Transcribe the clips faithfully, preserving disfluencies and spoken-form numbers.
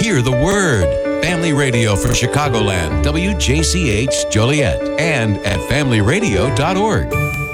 Hear the Word. Family Radio for Chicagoland, W J C H Joliet, and at family radio dot org.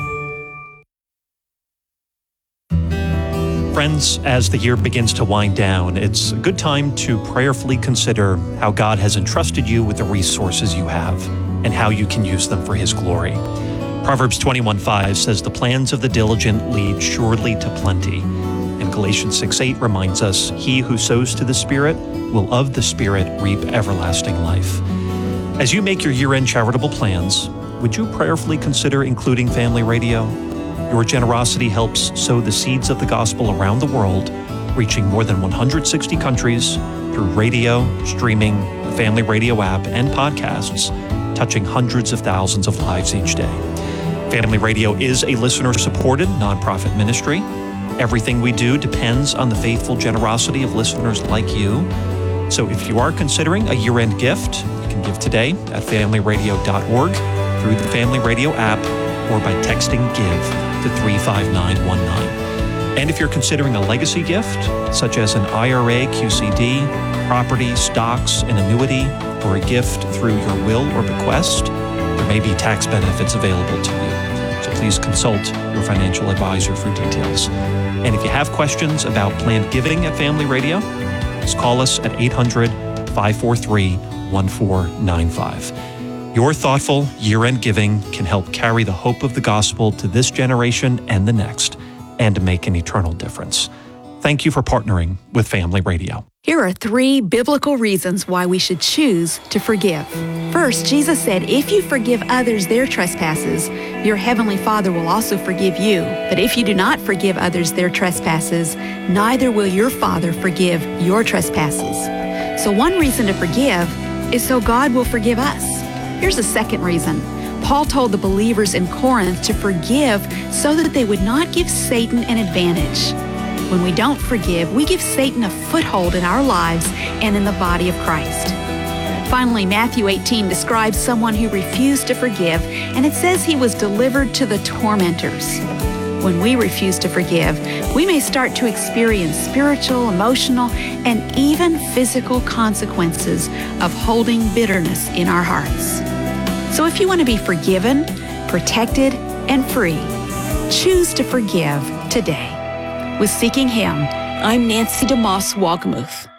Friends, as the year begins to wind down, it's a good time to prayerfully consider how God has entrusted you with the resources you have and how you can use them for His glory. Proverbs twenty-one five says, "The plans of the diligent lead surely to plenty." And Galatians six eight reminds us, "He who sows to the Spirit will of the Spirit reap everlasting life." As you make your year-end charitable plans, would you prayerfully consider including Family Radio? Your generosity helps sow the seeds of the gospel around the world, reaching more than one hundred sixty countries through radio, streaming, the Family Radio app, and podcasts, touching hundreds of thousands of lives each day. Family Radio is a listener-supported nonprofit ministry. Everything we do depends on the faithful generosity of listeners like you. So if you are considering a year-end gift, you can give today at family radio dot org, through the Family Radio app, or by texting GIVE to three five nine one nine. And if you're considering a legacy gift, such as an I R A, Q C D, property, stocks, an annuity, or a gift through your will or bequest, there may be tax benefits available to you. So please consult your financial advisor for details. And if you have questions about planned giving at Family Radio, just call us at eight hundred, five four three, one four nine five. Your thoughtful year-end giving can help carry the hope of the gospel to this generation and the next, and to make an eternal difference. Thank you for partnering with Family Radio. Here are three biblical reasons why we should choose to forgive. First, Jesus said, if you forgive others their trespasses, your heavenly Father will also forgive you. But if you do not forgive others their trespasses, neither will your Father forgive your trespasses. So one reason to forgive is so God will forgive us. Here's a second reason. Paul told the believers in Corinth to forgive so that they would not give Satan an advantage. When we don't forgive, we give Satan a foothold in our lives and in the body of Christ. Finally, Matthew eighteen describes someone who refused to forgive, and it says he was delivered to the tormentors. When we refuse to forgive, we may start to experience spiritual, emotional, and even physical consequences of holding bitterness in our hearts. So if you want to be forgiven, protected, and free, choose to forgive today. With Seeking Him, I'm Nancy DeMoss Wogmuth.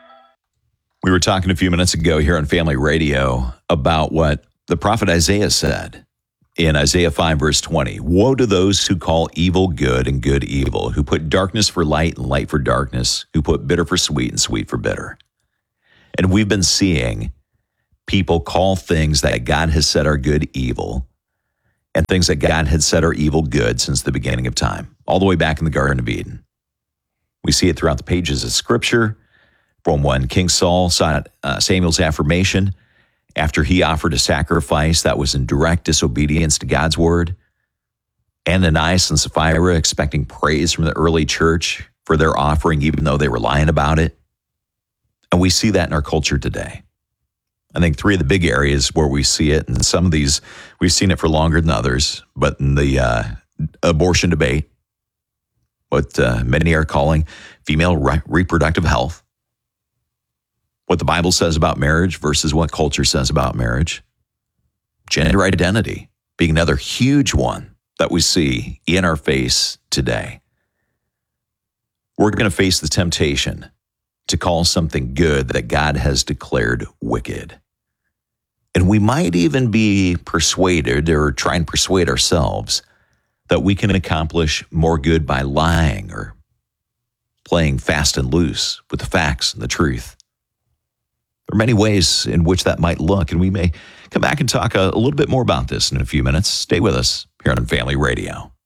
We were talking a few minutes ago here on Family Radio about what the prophet Isaiah said in Isaiah five, verse twenty. Woe to those who call evil good and good evil, who put darkness for light and light for darkness, who put bitter for sweet and sweet for bitter. And we've been seeing people call things that God has said are good evil, and things that God had said are evil good since the beginning of time, all the way back in the Garden of Eden. We see it throughout the pages of Scripture, from when King Saul sought uh, Samuel's affirmation after he offered a sacrifice that was in direct disobedience to God's word. Ananias and Sapphira expecting praise from the early church for their offering, even though they were lying about it. And we see that in our culture today. I think three of the big areas where we see it, and some of these, we've seen it for longer than others, but in the uh, abortion debate, what uh, many are calling female re- reproductive health, what the Bible says about marriage versus what culture says about marriage, gender identity being another huge one that we see in our face today. We're going to face the temptation to call something good that God has declared wicked. And we might even be persuaded or try and persuade ourselves that we can accomplish more good by lying or playing fast and loose with the facts and the truth. There are many ways in which that might look, and we may come back and talk a, a little bit more about this in a few minutes. Stay with us here on Family Radio.